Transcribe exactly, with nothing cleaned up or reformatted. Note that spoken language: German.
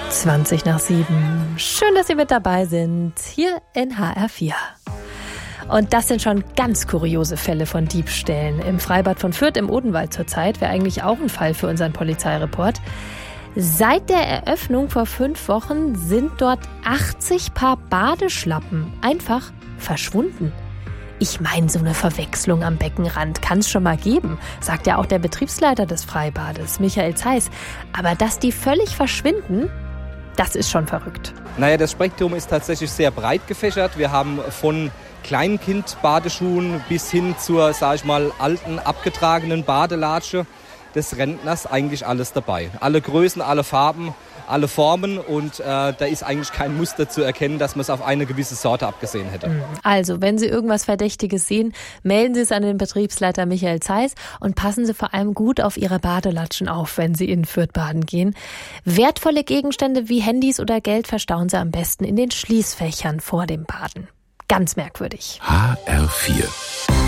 zwanzig nach sieben. Schön, dass Sie mit dabei sind, hier in H R vier. Und das sind schon ganz kuriose Fälle von Diebstählen. Im Freibad von Fürth im Odenwald zurzeit wäre eigentlich auch ein Fall für unseren Polizeireport. Seit der Eröffnung vor fünf Wochen sind dort achtzig Paar Badeschlappen einfach verschwunden. Ich meine, so eine Verwechslung am Beckenrand kann es schon mal geben, sagt ja auch der Betriebsleiter des Freibades, Michael Zeiss. Aber dass die völlig verschwinden, das ist schon verrückt. Naja, das Spektrum ist tatsächlich sehr breit gefächert. Wir haben von Kleinkind-Badeschuhen bis hin zur, sag ich mal, alten, abgetragenen Badelatsche des Rentners eigentlich alles dabei. Alle Größen, alle Farben, alle Formen und äh, da ist eigentlich kein Muster zu erkennen, dass man es auf eine gewisse Sorte abgesehen hätte. Also, wenn Sie irgendwas Verdächtiges sehen, melden Sie es an den Betriebsleiter Michael Zeiss und passen Sie vor allem gut auf Ihre Badelatschen auf, wenn Sie in Fürth baden gehen. Wertvolle Gegenstände wie Handys oder Geld verstauen Sie am besten in den Schließfächern vor dem Baden. Ganz merkwürdig. H R vier